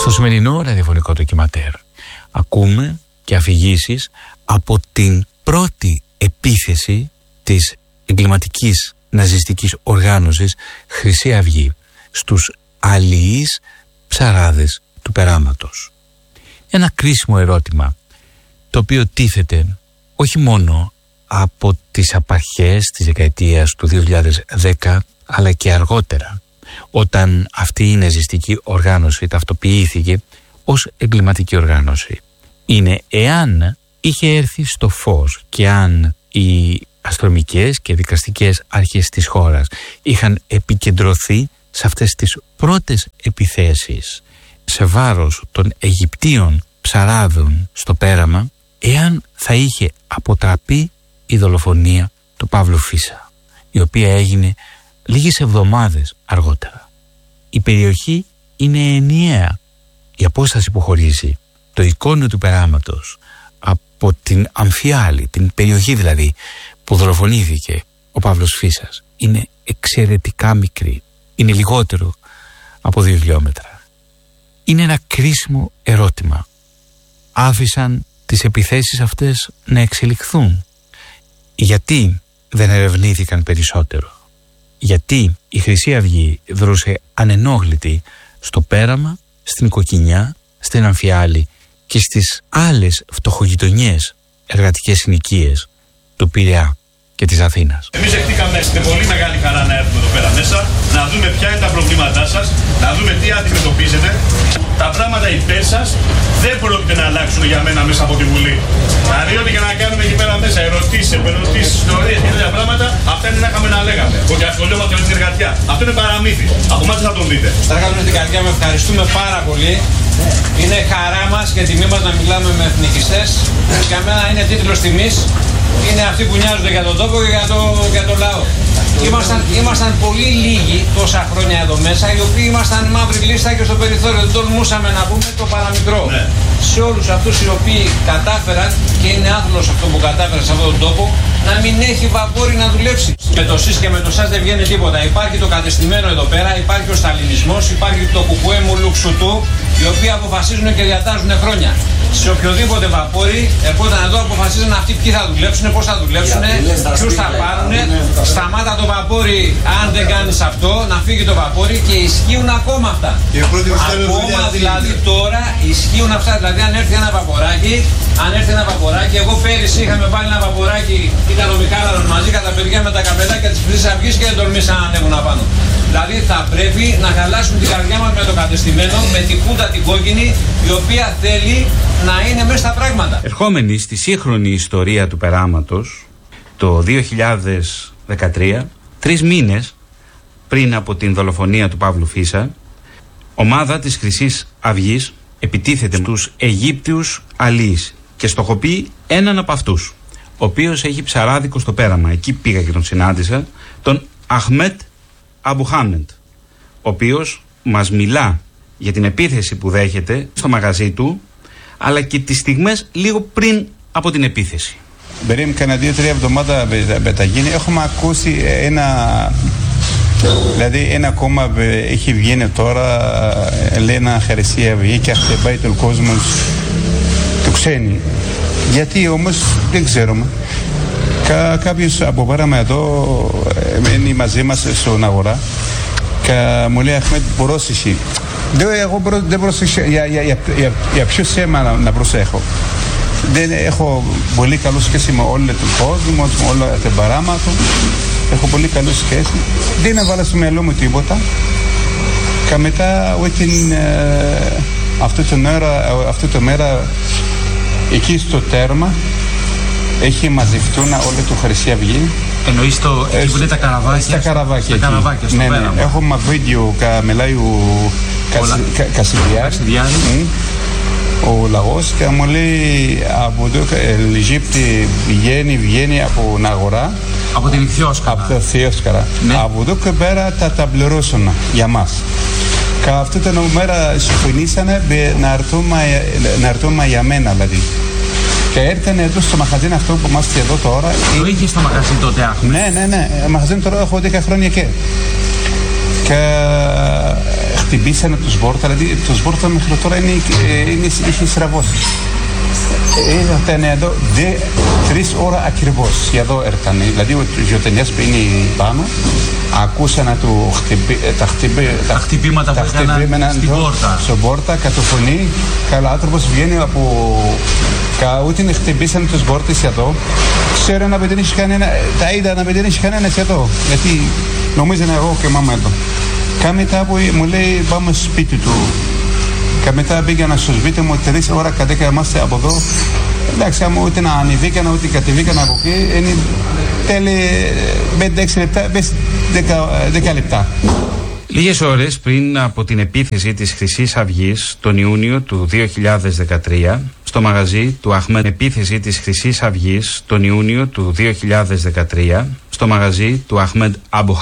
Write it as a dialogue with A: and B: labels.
A: Στο σημερινό ραδιοφωνικό ντοκιματέρ ακούμε και αφηγήσεις από την πρώτη επίθεση της εγκληματικής ναζιστικής οργάνωσης Χρυσή Αυγή στους αλληλείς ψαράδες του περάματος. Ένα κρίσιμο ερώτημα, το οποίο τίθεται όχι μόνο από τις απαρχές της δεκαετίας του 2010, αλλά και αργότερα, όταν αυτή η ναζιστική οργάνωση ταυτοποιήθηκε ως εγκληματική οργάνωση. Είναι εάν είχε έρθει στο φως και αν οι αστυνομικές και δικαστικές αρχές της χώρας είχαν επικεντρωθεί σε αυτές τις πρώτες επιθέσεις σε βάρος των Αιγυπτίων ψαράδων στο πέραμα, εάν θα είχε αποτραπεί η δολοφονία του Παύλου Φίσα, η οποία έγινε λίγες εβδομάδες αργότερα. Η περιοχή είναι ενιαία. Η απόσταση που χωρίζει το εικόνιο του περάματος από την Αμφιάλη, την περιοχή δηλαδή που δολοφονήθηκε ο Παύλος Φίσας, είναι εξαιρετικά μικρή. Είναι λιγότερο από 2 χιλιόμετρα. Είναι ένα κρίσιμο ερώτημα. Άφησαν τις επιθέσεις αυτές να εξελιχθούν? Γιατί δεν ερευνήθηκαν περισσότερο? Γιατί η Χρυσή Αυγή δρούσε ανενόχλητη στο πέραμα, στην Κοκκινιά, στην Αμφιάλη και στις άλλες φτωχογειτονιές εργατικές συνοικίες του Πειραιά και της Αθήνας?
B: Εμείς δεχτήκαμε με πολύ μεγάλη χαρά να έρθουμε εδώ πέρα μέσα, να δούμε ποια είναι τα προβλήματά σας, να δούμε τι αντιμετωπίζετε. Τα πράγματα υπέρ σας δεν πρόκειται να αλλάξουν για μένα μέσα από τη Βουλή. Δηλαδή ότι για να κάνουμε εκεί πέρα μέσα ερωτήσεις, ιστορίες και τέτοια πράγματα, αυτά είναι να είχαμε να λέγαμε. Ότι ασχολούμαστε με την εργατιά. Αυτό είναι παραμύθι. Από εμάς θα τον δείτε.
C: Στράγαμε την καρδιά, με ευχαριστούμε πάρα πολύ. Είναι χαρά μας και τιμή μας να μιλάμε με εθνικιστές. Για μένα είναι τίτλος τιμής. Είναι αυτοί που νοιάζονται για τον τόπο και για το λαό. Ήμασταν πολύ λίγοι τόσα χρόνια εδώ μέσα, οι οποίοι ήμασταν μαύρη λίστα και στο περιθώριο. Δεν τολμούσαμε να πούμε το παραμικρό. Ναι. Σε όλους αυτούς οι οποίοι κατάφεραν, και είναι άθλος αυτό που κατάφεραν σε αυτόν τον τόπο, να μην έχει βαπόρι να δουλέψει. Με το ΣΥΣ και με το ΣΑΣ δεν βγαίνει τίποτα. Υπάρχει το κατεστημένο εδώ πέρα, υπάρχει ο σταλινισμός, υπάρχει το κουκουέ μου λουξουτού, οι οποίοι αποφασίζουν και διατάζουν χρόνια. Σε οποιοδήποτε βαπόρι ερχόταν εδώ, αποφασίζουν αυτοί ποιοι θα δουλέψουν, πώς θα δουλέψουν, ποιους θα πάρουν. Σταμάτα το βαπόρι, αν δεν κάνεις αυτό, να φύγει το βαπόρι, και ισχύουν ακόμα αυτά. Ακόμα δηλαδή τώρα ισχύουν αυτά. Δηλαδή αν έρθει ένα βαποράκι, εγώ πέρυσι είχαμε βάλει ένα βαποράκι, ήταν ο Μιχάλαρος μαζί κατά παιδιά με τα καπελάκια της Χρυσής Αυγής και δεν τολμήσαν να ανέβουν απάνω. Δηλαδή θα πρέπει να χαλάσουν την καρδιά μας με το κατεστημένο, με την κούτα την κόκκινη, η οποία θέλει να είναι μέσα στα πράγματα.
A: Ερχόμενοι στη σύγχρονη ιστορία του περάματος, το 2013, 3 μήνες πριν από την δολοφονία του Παύλου Φίσα, ομάδα της Χρυσής Αυγής επιτίθεται στους Αιγύπτιους αλληλείς και στοχοποιεί έναν από αυτούς, ο οποίος έχει ψαράδικο στο πέραμα. Εκεί πήγα και τον συνάντησα, τον Αχμέτ Αμπουχάμεντ, ο οποίος μας μιλά για την επίθεση που δέχεται στο μαγαζί του, αλλά και τις στιγμές λίγο πριν από την επίθεση.
D: Περίμενε κανένα 2-3 εβδομάδα μετά γίνει. Έχουμε ακούσει ένα κόμμα έχει βγει τώρα, λέει ένα Χρυσή Αυγή και χτυπάει τον κόσμο του ξένοι. Γιατί όμως δεν ξέρουμε. Κάποιος από πέραμε εδώ, μένει μαζί μας στον αγορά και μου λέει Αχμέτ, πρόσεχε. Εγώ δεν πρόσεχε για ποιο θέμα να προσέχω. Δεν έχω πολύ καλή σχέση με όλο τον κόσμο, με όλο το παράματο. Έχω πολύ καλή σχέση. Δεν έβαλα στο μυαλό μου τίποτα. Και μετά αυτή το μέρα εκεί στο τέρμα έχει μαζευτούν όλη το Χρυσή Αυγή.
A: Εννοείς εκεί που είναι τα καραβάκια?
D: Στα καραβάκια.
A: Στο πέραμα.
D: Έχουμε βίντεο, μιλάει ο Κασιδιάρη, ο λαγός, και μου λέει από το Αιγύπτη βγαίνει από την αγορά.
A: Από την Θειόσκαρα.
D: Από την Θειόσκαρα. Ναι. Από εδώ και πέρα τα πληρώσουν για μας. Και αυτή την μέρα συμφωνήσανε να έρθουμε για μένα δηλαδή. Και έρθανε εδώ στο μαγαζί αυτό που είμαστε εδώ τώρα.
A: Το είχε στο μαγαζί τότε, Αχμέτ?
D: Ναι. Μαγαζί τώρα έχω 10 χρόνια και χτυπήσανε τους Βόρτα, δηλαδή τους Βόρτα μέχρι τώρα είχε στραβώσει. Ήταν εδώ 3 ώρες ακριβώς, εδώ έρθανε, δηλαδή ο γειτονιάς που είναι πάνω, ακούσανε τα
A: χτυπήματα που έκαναν στην πόρτα.
D: Στην πόρτα, κατοφωνεί, καλά άνθρωπος βγαίνει από καούτιν, χτυπήσανε τους Βόρτες εδώ, ξέρω να δεν είχε κανένα, τα είδα να δεν είχε κανένας εδώ, γιατί νομίζανε εγώ και μάμα εδώ. Και μετά που μου λέει πάμε στο σπίτι του. Και μετά πήγαινα στο σπίτι μου 3 ώρες κατέκα είμαστε από εδώ. Εντάξει, άμα ούτε να ανεβήκανα ούτε κατεβήκανα από εκεί, είναι τέλει 5-6 λεπτά, 10 λεπτά.
A: Λίγες ώρες πριν από την επίθεση της Χρυσής Αυγής τον Ιούνιο του 2013 στο μαγαζί του Αχμέντ, επίθεση της Χρυσής Αυγής τον Ιούνιο του 2013 στο μαγαζί του Αχμέντ Αμπου